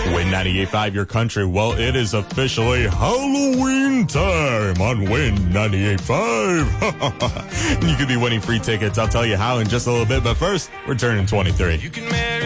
Win 98.5 Your Country. Well, it is officially Halloween time on Win 98.5. You could be winning free tickets. I'll tell you how in just a little bit. But first, we're turning 23.